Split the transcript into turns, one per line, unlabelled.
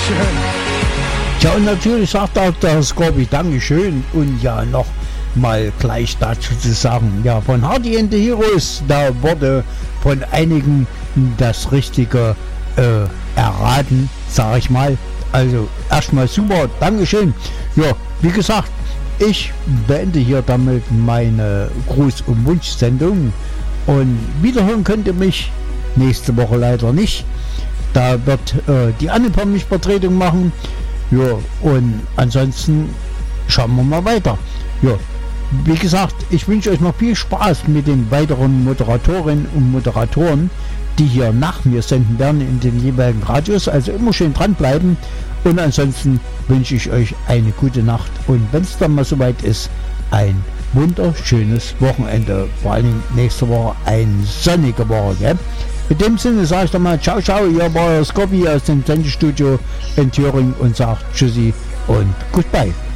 Dankeschön.
Ja, und natürlich sagt auch der Scorpi Dankeschön. Und ja, noch mal gleich dazu zu sagen, ja, von Hardy and the Heroes, da wurde von einigen das Richtige erraten, sage ich mal. Also erstmal super, Dankeschön. Ja, wie gesagt, ich beende hier damit meine Gruß- und Wunschsendung und wiederhören könnt ihr mich nächste Woche leider nicht. Da wird die Anne mich Vertretung machen. Ja, und ansonsten schauen wir mal weiter. Ja, wie gesagt, ich wünsche euch noch viel Spaß mit den weiteren Moderatorinnen und Moderatoren, die hier nach mir senden werden in den jeweiligen Radios. Also immer schön dranbleiben. Und ansonsten wünsche ich euch eine gute Nacht. Und wenn es dann mal soweit ist, ein wunderschönes Wochenende. Vor allem nächste Woche eine sonnige Woche. Gell? In dem Sinne sage ich dann mal ciao, ciao. Hier war Scorpi aus dem Sendestudio in Thüringen und sagt tschüssi und goodbye.